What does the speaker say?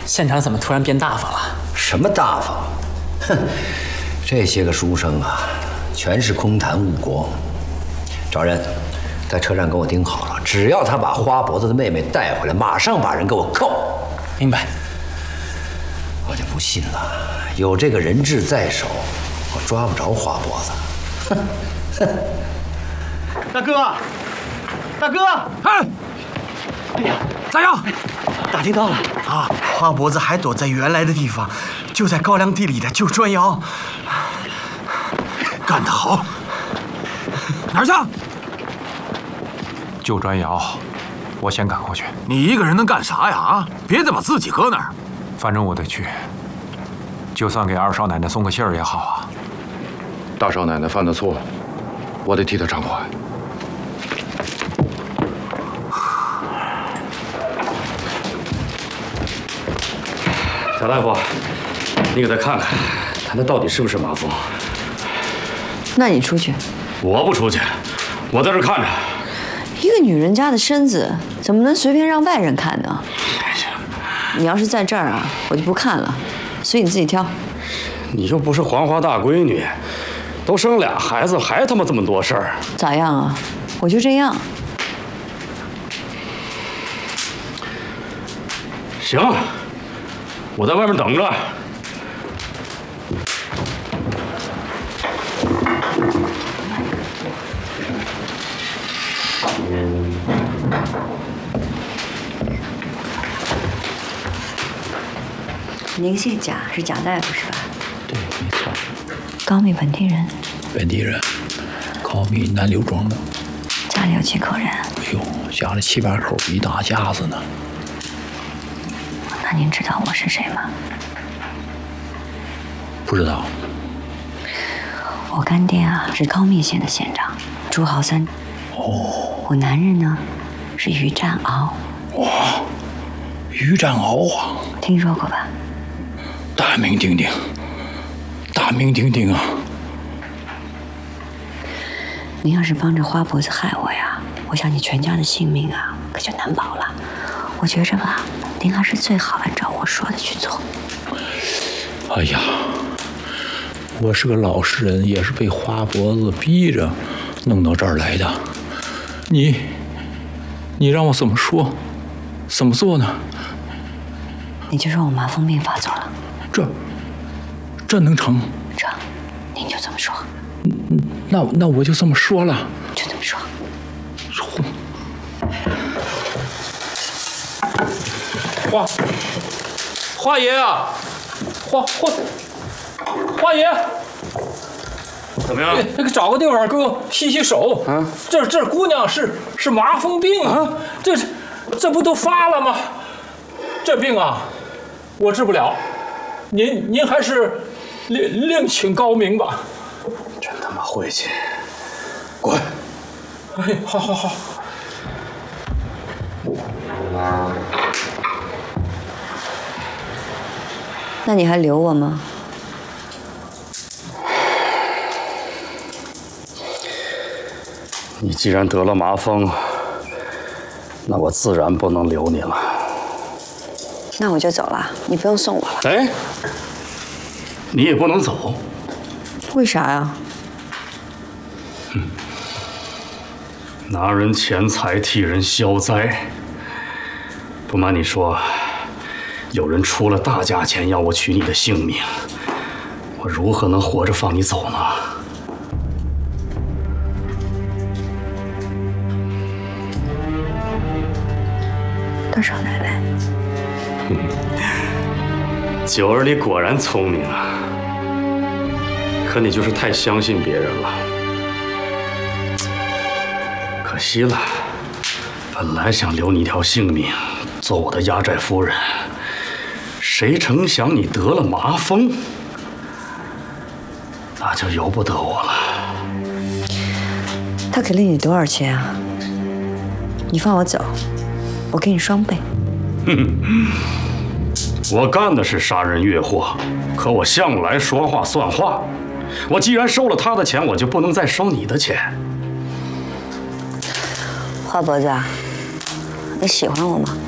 县长怎么突然变大方了？ 什么大方？哼，这些个书生啊，全是空谈误国。找人，在车站给我盯好了，只要他把花脖子的妹妹带回来，马上把人给我扣。 明白。 我就不信了，有这个人质在手，我抓不着花脖子。哼哼。 大哥，大哥，哎呀， 咋样？ 打听到了啊，花脖子还躲在原来的地方，就在高粱地里的旧砖窑。 干得好！哪儿去？旧砖窑，我先赶过去。你一个人能干啥呀？啊，别再把自己搁那儿。反正我得去，就算给二少奶奶送个信儿也好啊。 大少奶奶犯的错，我得替她偿还。 贾大夫，你给他看看，看他到底是不是麻风。 那你出去。 我不出去，我在这看着。 一个女人家的身子怎么能随便让外人看呢？你要是在这儿啊，我就不看了，所以你自己挑。 你又不是黄花大闺女，都生俩孩子，还他妈这么多事儿。 咋样啊？我就这样。 行，我在外面等着。 您姓贾，是贾大夫是吧？ 对，没错。 高密本地人。 本地人，高密南刘庄的。 家里有几口人？ 哎呦，家里7、8口，一大家子呢。 那您知道我是谁吗？ 不知道。 我干爹啊是高密县的县长，朱豪三。 哦。 我男人呢是于占鳌。 哇，于占鳌啊！ 听说过吧？ 大名鼎鼎，大名鼎鼎啊！ 您要是帮着花脖子害我呀，我想你全家的性命啊，可就难保了。我觉着吧，您还是最好按照我说的去做。 哎呀，我是个老实人，也是被花脖子逼着弄到这儿来的。你让我怎么说，怎么做呢？ 你就说我麻风病发作了。 这能成？ 成，您就这么说。 那我就这么说了。 就这么说。 花爷啊，花爷， 怎么样？ 那个找个地方给我洗洗手。啊，这姑娘是麻风病啊，这不都发了吗？这病啊，我治不了，您还是另请高明吧。 真他妈晦气！滚！ 哎，好。 那你还留我吗？ 你既然得了麻风，那我自然不能留你了。 那我就走了，你不用送我了。 哎，你也不能走。 为啥呀？ 拿人钱财替人消灾。不瞒你说，有人出了大价钱要我取你的性命，我如何能活着放你走呢？ 多少奶奶？ 九儿，你果然聪明啊！可你就是太相信别人了，可惜了。本来想留你一条性命，做我的压寨夫人，谁成想你得了麻风，那就由不得我了。 他给了你多少钱啊？你放我走，我给你双倍。 我干的是杀人越货，可我向来说话算话。我既然收了他的钱，我就不能再收你的钱。 花脖子啊，你喜欢我吗？